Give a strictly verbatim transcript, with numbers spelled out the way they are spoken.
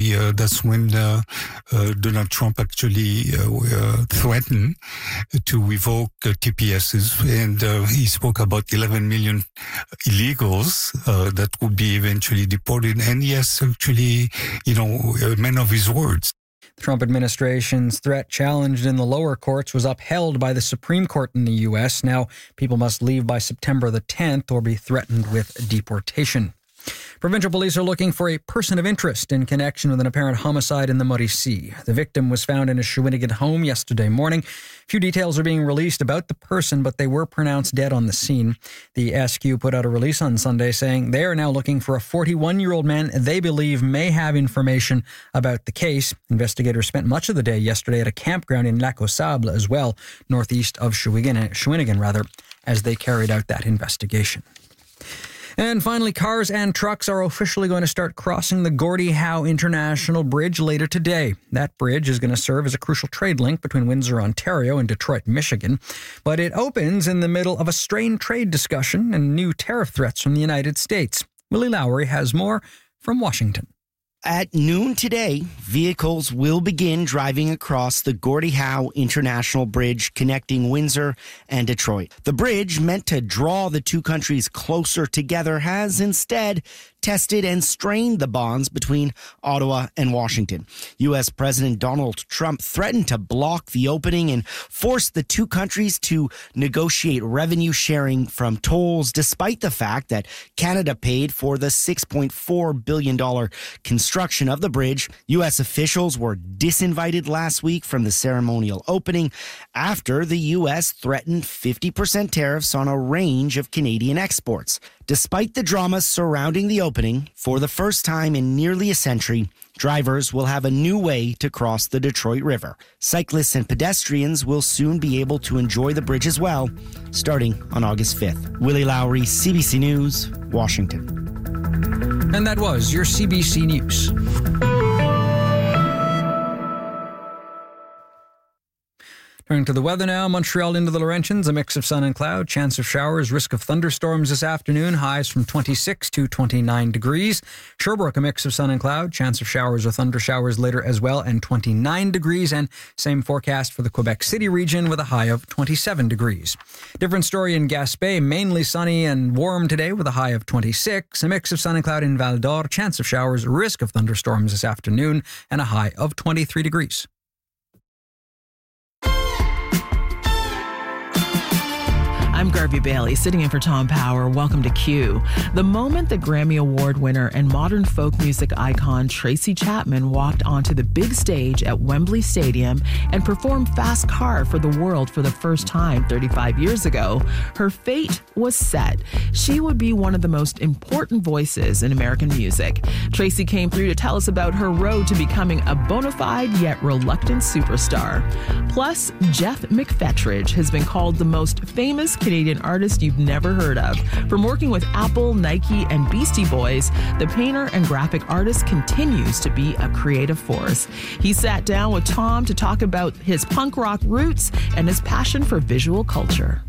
actually, uh, that's when uh, uh, Donald Trump actually uh, uh, threatened to revoke uh, T P Ss, and uh, he spoke about eleven million illegals uh, that would be eventually deported. And yes, actually, you know, a man of his words. The Trump administration's threat challenged in the lower courts was upheld by the Supreme Court in the U S. Now, people must leave by September the tenth or be threatened with deportation. Provincial police are looking for a person of interest in connection with an apparent homicide in the Muddy Sea. The victim was found in a Shawinigan home yesterday morning. Few details are being released about the person, but they were pronounced dead on the scene. The S Q put out a release on Sunday saying they are now looking for a forty-one-year-old man they believe may have information about the case. Investigators spent much of the day yesterday at a campground in Lac aux Sables as well, northeast of Shawinigan, Shawinigan rather, as they carried out that investigation. And finally, cars and trucks are officially going to start crossing the Gordie Howe International Bridge later today. That bridge is going to serve as a crucial trade link between Windsor, Ontario and Detroit, Michigan. But it opens in the middle of a strained trade discussion and new tariff threats from the United States. Willie Lowry has more from Washington. At noon today, vehicles will begin driving across the Gordie Howe International Bridge connecting Windsor and Detroit. The bridge, meant to draw the two countries closer together, has instead tested and strained the bonds between Ottawa and Washington. U S President Donald Trump threatened to block the opening and force the two countries to negotiate revenue sharing from tolls, despite the fact that Canada paid for the six point four billion dollars construction of the bridge. U S officials were disinvited last week from the ceremonial opening after the U S threatened fifty percent tariffs on a range of Canadian exports. Despite the drama surrounding the opening, for the first time in nearly a century, drivers will have a new way to cross the Detroit River. Cyclists and pedestrians will soon be able to enjoy the bridge as well, starting on August fifth. Willie Lowry, C B C News, Washington. And that was your C B C News. Turning to the weather now, Montreal into the Laurentians, a mix of sun and cloud, chance of showers, risk of thunderstorms this afternoon, highs from twenty-six to twenty-nine degrees. Sherbrooke, a mix of sun and cloud, chance of showers or thunder showers later as well, and twenty-nine degrees, and same forecast for the Quebec City region with a high of twenty-seven degrees. Different story in Gaspé, mainly sunny and warm today with a high of twenty-six, a mix of sun and cloud in Val d'Or, chance of showers, risk of thunderstorms this afternoon, and a high of twenty-three degrees. I'm Garvey Bailey, sitting in for Tom Power. Welcome to Q. The moment the Grammy Award winner and modern folk music icon Tracy Chapman walked onto the big stage at Wembley Stadium and performed Fast Car for the world for the first time thirty-five years ago, her fate was set. She would be one of the most important voices in American music. Tracy came through to tell us about her road to becoming a bona fide yet reluctant superstar. Plus, Jeff McFetridge has been called the most famous Canadian artist you've never heard of. From working with Apple, Nike, and Beastie Boys, the painter and graphic artist continues to be a creative force. He sat down with Tom to talk about his punk rock roots and his passion for visual culture.